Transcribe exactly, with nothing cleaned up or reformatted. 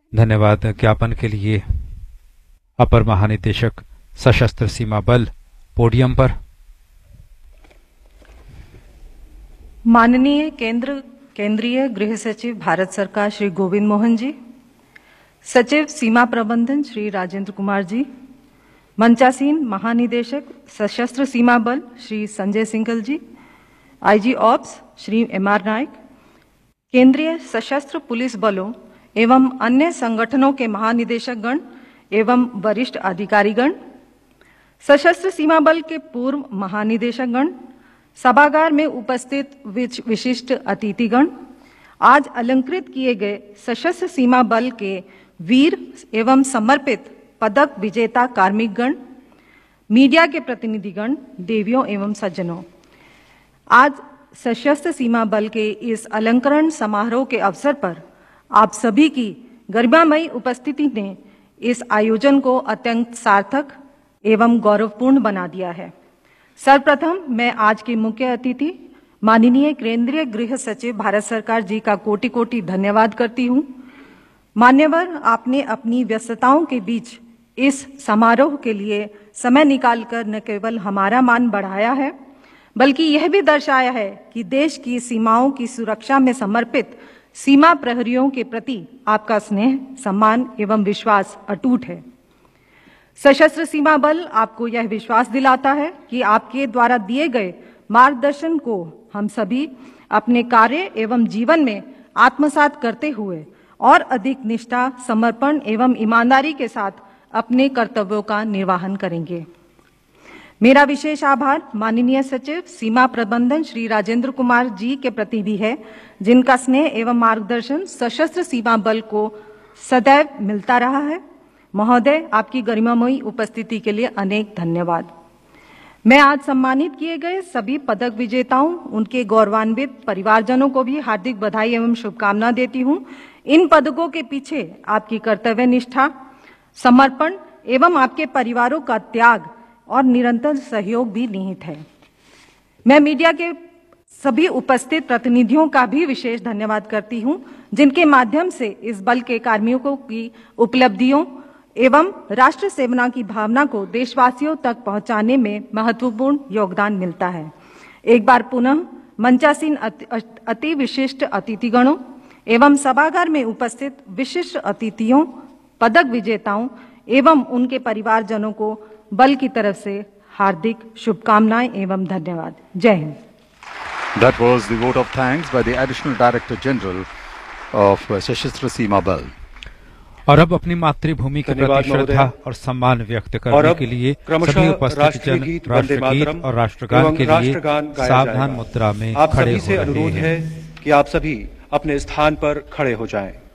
धन्यवाद ज्ञापन के लिए अपर महानिदेशक सशस्त्र सीमा बल पोडियम पर। माननीय केंद्र केंद्रीय गृह सचिव भारत सरकार श्री गोविंद मोहन जी, सचिव सीमा प्रबंधन श्री राजेंद्र कुमार जी, मंचासीन महानिदेशक सशस्त्र सीमा बल श्री संजय सिंघल जी, IG ops Shri M R नायक, केंद्रीय सशस्त्र पुलिस बलों एवं अन्य संगठनों के महानिदेशक गण एवं वरिष्ठ अधिकारीगण, सशस्त्र सीमा बल के पूर्व महानिदेशक गण, सभागार में उपस्थित विशिष्ट अतिथिगण, आज अलंकृत किए गए सशस्त्र सीमा बल के वीर एवं समर्पित पदक विजेता कार्मिकगण, मीडिया के प्रतिनिधिगण, देवियों एवं सज्जनों, आज सशस्त्र सीमा बल के इस अलंकरण समारोह के अवसर पर आप सभी की गरिमामयी उपस्थिति ने इस आयोजन को अत्यंत सार्थक एवं गौरवपूर्ण बना दिया है। सर्वप्रथम मैं आज के मुख्य अतिथि माननीय केंद्रीय गृह सचिव भारत सरकार जी का कोटि कोटि धन्यवाद करती हूँ। मान्यवर, आपने अपनी व्यस्तताओं के बीच इस समारोह के लिए समय निकालकर न केवल हमारा मान बढ़ाया है, बल्कि यह भी दर्शाया है कि देश की सीमाओं की सुरक्षा में समर्पित सीमा प्रहरियों के प्रति आपका स्नेह, सम्मान एवं विश्वास अटूट है। सशस्त्र सीमा बल आपको यह विश्वास दिलाता है कि आपके द्वारा दिए गए मार्गदर्शन को हम सभी अपने कार्य एवं जीवन में आत्मसात करते हुए और अधिक निष्ठा, समर्पण एवं ईमानदारी के साथ अपने कर्तव्यों का निर्वहन करेंगे। मेरा विशेष आभार माननीय सचिव सीमा प्रबंधन श्री राजेंद्र कुमार जी के प्रति भी है, जिनका स्नेह एवं मार्गदर्शन सशस्त्र सीमा बल को सदैव मिलता रहा है। महोदय, आपकी गरिमामयी उपस्थिति के लिए अनेक धन्यवाद। मैं आज सम्मानित किए गए सभी पदक विजेताओं, उनके गौरवान्वित परिवारजनों को भी हार्दिक बधाई एवं शुभकामना देती हूं। इन पदकों के पीछे आपकी कर्तव्य निष्ठा, समर्पण एवं आपके परिवारों का त्याग और निरंतर सहयोग भी निहित है। मैं मीडिया के सभी उपस्थित प्रतिनिधियों का भी विशेष धन्यवाद करती हूं, जिनके माध्यम से इस बल के कार्मिकों की उपलब्धियों एवं राष्ट्र सेवना की भावना को देशवासियों तक पहुंचाने में महत्वपूर्ण योगदान मिलता है। एक बार पुनः मंचासीन अति, अति विशिष्ट अतिथिगणों एवं सभागार में उपस्थित विशिष्ट अतिथियों, पदक विजेताओं एवं उनके परिवारजनों को बल की तरफ से हार्दिक शुभकामनाएं एवं धन्यवाद। जय Hind. That was the vote of thanks by the Additional Director General of Sashastra Seema Bal. और अब अपनी मातृभूमि के प्रति श्रद्धा और सम्मान व्यक्त करने के लिए सभी उपस्थित जन राष्ट्रगीत और राष्ट्रगान के लिए सावधान मुद्रा में खड़े हो रहे हैं। अनुरोध है कि आप सभी अपने स्थान पर खड़े हो जाएं।